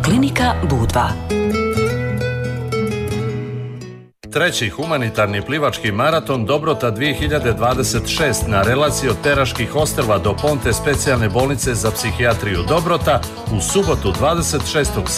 Klinika Budva. Treći humanitarni plivački maraton Dobrota 2026 na relaciji od Teraških ostrva do Ponte specijalne bolnice za psihijatriju Dobrota u subotu 26.